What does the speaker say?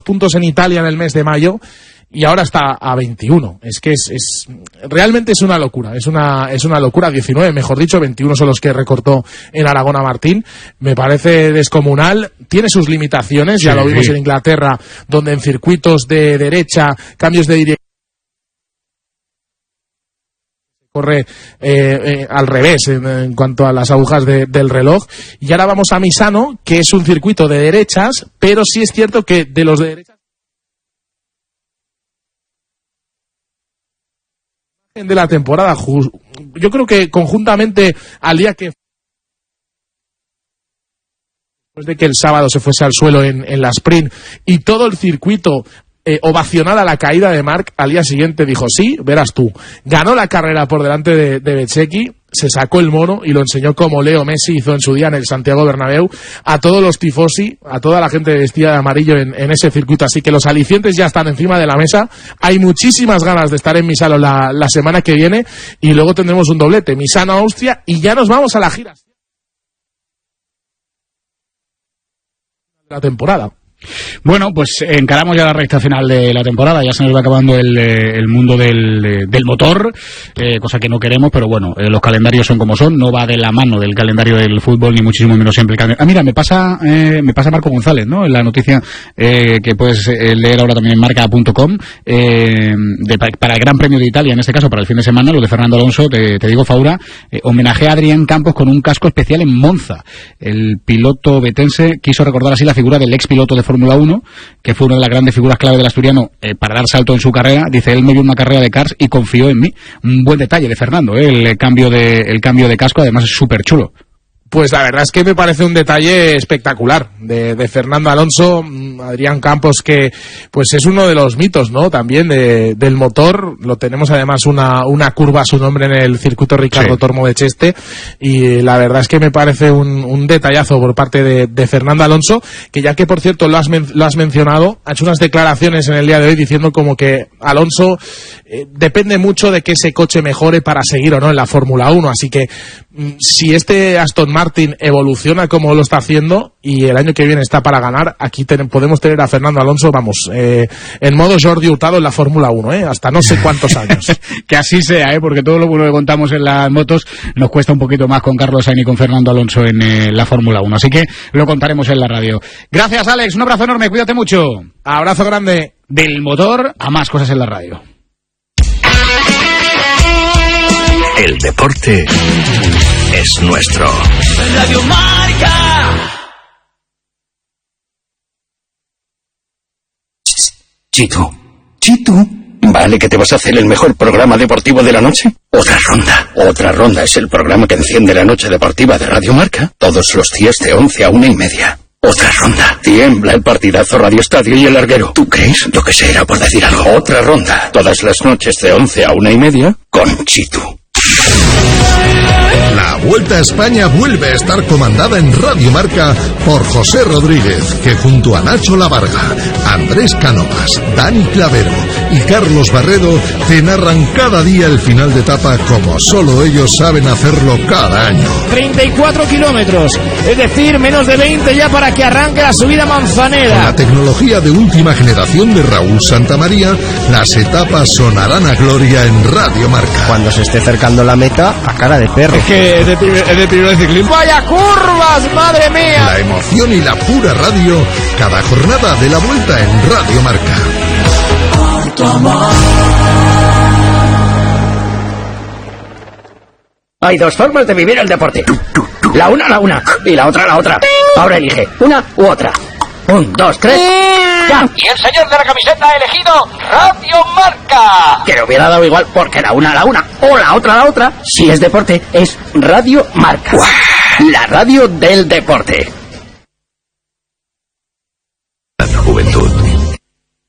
puntos en Italia en el mes de mayo y ahora está a 21. Es que realmente es una locura, es una locura. 19, mejor dicho, 21 son los que recortó en Aragón a Martín. Me parece descomunal, tiene sus limitaciones, ya lo vimos en Inglaterra, donde en circuitos de derecha, cambios de dirección, corre al revés en cuanto a las agujas del reloj. Y ahora vamos a Misano, que es un circuito de derechas, pero sí es cierto que de los de derechas de la temporada, yo creo que conjuntamente al día que después de que el sábado se fuese al suelo en la sprint y todo el circuito ovacionada la caída de Marc, al día siguiente dijo sí, verás tú, ganó la carrera por delante de Bezzecchi, se sacó el mono y lo enseñó como Leo Messi hizo en su día en el Santiago Bernabéu a todos los tifosi, a toda la gente vestida de amarillo en ese circuito. Así que los alicientes ya están encima de la mesa, hay muchísimas ganas de estar en Misano la semana que viene y luego tendremos un doblete, Misano, Austria, y ya nos vamos a la gira de la temporada. Bueno, pues encaramos ya la recta final de la temporada, ya se nos va acabando el mundo del motor, cosa que no queremos, pero bueno, los calendarios son como son, no va de la mano del calendario del fútbol, ni muchísimo menos siempre el calendario. Mira, me pasa Marco González, ¿no? En la noticia que puedes leer ahora también en marca.com, para el Gran Premio de Italia, en este caso para el fin de semana, lo de Fernando Alonso, te digo, Faura, homenaje a Adrián Campos con un casco especial en Monza. El piloto betense quiso recordar así la figura del ex piloto de Fórmula 1, que fue una de las grandes figuras clave del asturiano para dar salto en su carrera. Dice, él me vio una carrera de karts y confió en mí. Un buen detalle de Fernando, el cambio de casco, además es súper chulo. Pues la verdad es que me parece un detalle espectacular de Fernando Alonso. Adrián Campos, que pues es uno de los mitos, ¿no? También del motor. Lo tenemos además una curva a su nombre en el circuito Ricardo Tormo de Cheste, y la verdad es que me parece un detallazo por parte de Fernando Alonso, que ya que por cierto lo has mencionado, ha hecho unas declaraciones en el día de hoy diciendo como que Alonso depende mucho de que ese coche mejore para seguir o no en la Fórmula 1, así que si este Aston Martin evoluciona como lo está haciendo y el año que viene está para ganar, aquí podemos tener a Fernando Alonso, vamos, en modo Jordi Hurtado en la Fórmula 1, hasta no sé cuántos años. Que así sea, porque todo lo bueno que contamos en las motos nos cuesta un poquito más con Carlos Sainz y con Fernando Alonso en la Fórmula 1, así que lo contaremos en la radio. Gracias, Alex, un abrazo enorme, cuídate mucho. Abrazo grande. Del motor a más cosas en la radio. El deporte es nuestro. Radio Marca. Chito. ¿Vale que te vas a hacer el mejor programa deportivo de la noche? Otra ronda es el programa que enciende la noche deportiva de Radio Marca todos los días de 11 a 1:30. Otra ronda. Tiembla el partidazo Radio Estadio y el larguero. ¿Tú crees? Yo que sé, era por decir algo. Otra ronda. Todas las noches de 11 a 1:30 con Chito. La Vuelta a España vuelve a estar comandada en Radio Marca por José Rodríguez, que junto a Nacho Lavarga, Andrés Cánovas, Dani Clavero y Carlos Barredo te narran cada día el final de etapa como solo ellos saben hacerlo cada año. 34 kilómetros, es decir, menos de 20 ya para que arranque la subida Manzanera. Con la tecnología de última generación de Raúl Santamaría, las etapas sonarán a gloria en Radio Marca. Cuando se esté acercando la meta, a cara de perro. Es que es de primer ciclismo. ¡Vaya curvas, madre mía! La emoción y la pura radio, cada jornada de la Vuelta en Radio Marca. Por tu amor. Hay dos formas de vivir el deporte. La una y la otra. Ahora elige una u otra. 1, 2, 3. ¡Ya! Y el señor de la camiseta ha elegido Radio Marca. Que le hubiera dado igual porque la una o la otra. Si es deporte, es Radio Marca. La radio del deporte.